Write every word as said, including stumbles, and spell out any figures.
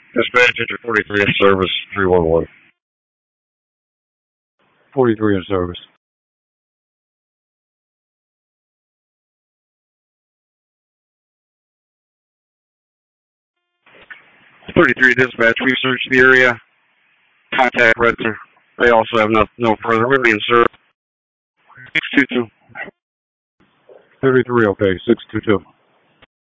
Dispatch into forty-three in service, three one one. forty-three in service. thirty-three dispatch, we searched the area. Contact Redster. They also have no, no further. We'll be in service. six two two. thirty-three, okay, six two two.